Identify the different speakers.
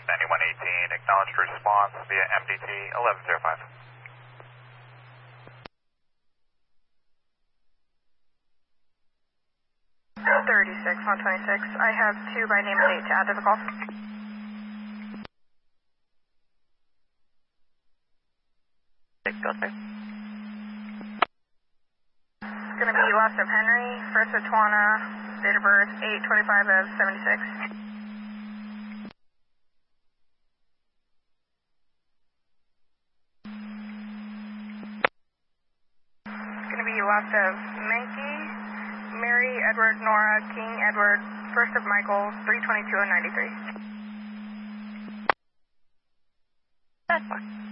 Speaker 1: 9118, acknowledged response via MDT 1105.
Speaker 2: 36, 126. I have 2 by name and date to add to the call.
Speaker 3: Go through.
Speaker 2: It's going to be last of Henry, first of Tawana, date of birth 8/25 of 76. It's going to be last of Menke, Mary, Edward, Nora, King, Edward, first of Michael, 3/22 of 93.
Speaker 3: That's fine.